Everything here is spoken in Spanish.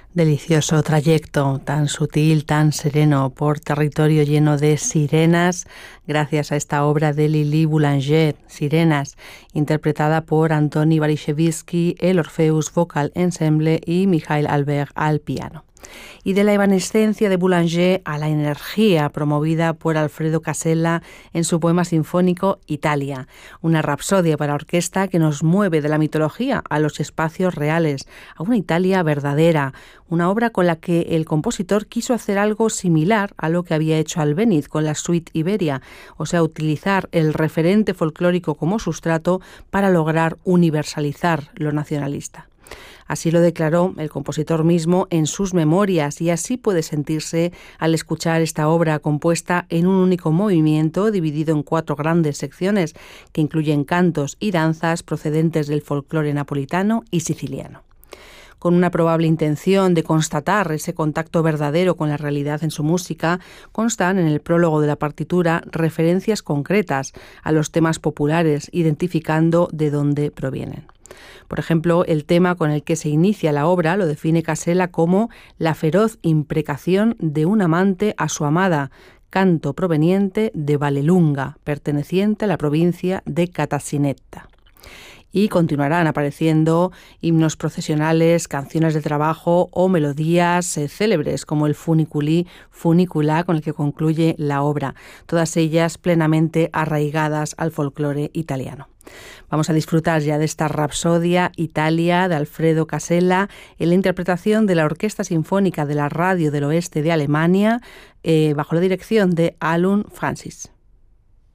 Delicioso trayecto, tan sutil, tan sereno, por territorio lleno de sirenas, gracias a esta obra de Lili Boulanger, Sirenas, interpretada por Antoni Barishevsky, el Orpheus Vocal Ensemble y Mikhail Albert al piano. Y de la evanescencia de Boulanger a la energía promovida por Alfredo Casella en su poema sinfónico Italia, una rapsodia para orquesta que nos mueve de la mitología a los espacios reales, a una Italia verdadera, una obra con la que el compositor quiso hacer algo similar a lo que había hecho Albéniz con la suite Iberia, o sea, utilizar el referente folclórico como sustrato para lograr universalizar lo nacionalista. Así lo declaró el compositor mismo en sus memorias y así puede sentirse al escuchar esta obra compuesta en un único movimiento dividido en 4 grandes secciones que incluyen cantos y danzas procedentes del folclore napolitano y siciliano. Con una probable intención de constatar ese contacto verdadero con la realidad en su música, constan en el prólogo de la partitura referencias concretas a los temas populares, identificando de dónde provienen. Por ejemplo, el tema con el que se inicia la obra lo define Casella como la feroz imprecación de un amante a su amada, canto proveniente de Vallelunga, perteneciente a la provincia de Catacinetta. Y continuarán apareciendo himnos procesionales, canciones de trabajo o melodías célebres como el Funiculi Funicula con el que concluye la obra, todas ellas plenamente arraigadas al folclore italiano. Vamos a disfrutar ya de esta Rapsodia Italia de Alfredo Casella en la interpretación de la Orquesta Sinfónica de la Radio del Oeste de Alemania bajo la dirección de Alun Francis.